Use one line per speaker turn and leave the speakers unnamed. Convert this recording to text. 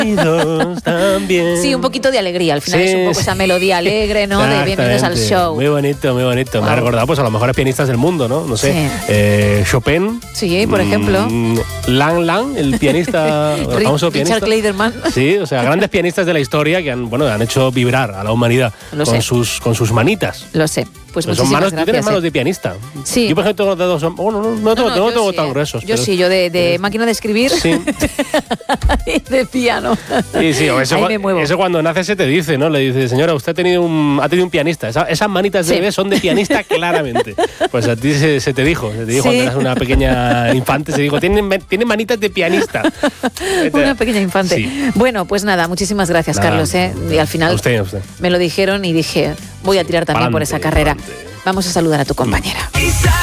también.
Sí, un poquito de alegría. Al final
Sí,
es un poco esa melodía alegre, ¿no? De bienvenidos al show.
Muy bonito, muy bonito.
Wow.
Me ha recordado pues a los mejores pianistas del mundo, ¿no? No sé, Chopin.
Sí, por ejemplo.
Lang Lang, el pianista, el famoso pianista.
Richard Clayderman.
Sí, o sea, grandes pianistas de la historia que han hecho vibrar a la humanidad con sus manitas.
Lo sé. Pues
son
muchísimas
manos,
gracias.
tú tienes manos de pianista.
Sí.
Yo, por ejemplo, tengo dedos. No tengo tan gruesos.
Yo sí, yo de máquina de escribir.
Sí.
Y de piano.
Sí,
Ahí me muevo.
Eso cuando nace se te dice, ¿no? Le dice, señora, usted ha tenido un pianista. Esas manitas de bebé son de pianista claramente. Pues a ti se te dijo cuando eras una pequeña infante, se dijo, tiene manitas de pianista.
Una pequeña infante.
Sí.
Bueno, pues nada, muchísimas gracias, Carlos. Y al final
usted.
Me lo dijeron y dije, voy a tirar también por esa carrera. Vamos a saludar a tu compañera.